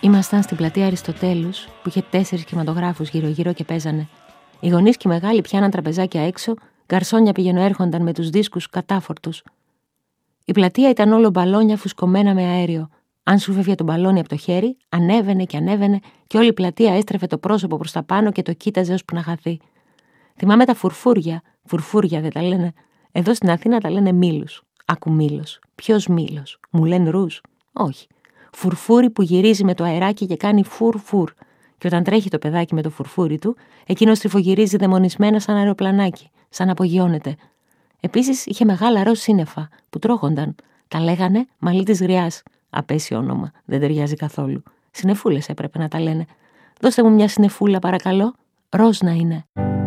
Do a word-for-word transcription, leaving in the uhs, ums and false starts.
Ήμασταν στην πλατεία Αριστοτέλους, που είχε τέσσερις κινηματογράφους γύρω-γύρω και παίζανε. Οι γονείς και οι μεγάλοι πιάναν τραπεζάκια έξω, γκαρσόνια πηγαινοέρχονταν με τους δίσκους κατάφορτους. Η πλατεία ήταν όλο μπαλόνια φουσκωμένα με αέριο. Αν σου φεύγε το μπαλόνι από το χέρι, ανέβαινε και ανέβαινε, και όλη η πλατεία έστρεφε το πρόσωπο προς τα πάνω και το κοίταζε ώσπου να χαθεί. Θυμάμαι τα φουρφούρια. Φουρφούρια δεν τα λένε. Εδώ στην Αθήνα τα λένε μήλους. Άκου μήλος. Ποιος μήλος? Μου λένε ρούζ? Όχι. Φουρφούρι που γυρίζει με το αεράκι και κάνει φουρ-φουρ. Και όταν τρέχει το παιδάκι με το φουρφούρι του, εκείνο τριφογυρίζει δαιμονισμένα σαν αεροπλανάκι, σαν απογειώνεται. Επίσης είχε μεγάλα ροζ σύννεφα που τρώγονταν. Τα λέγανε μαλλί της γριάς. Απέσιο όνομα, δεν ταιριάζει καθόλου. Συννεφούλες έπρεπε να τα λένε. Δώστε μου μια συννεφούλα, παρακαλώ. Ροζ να είναι.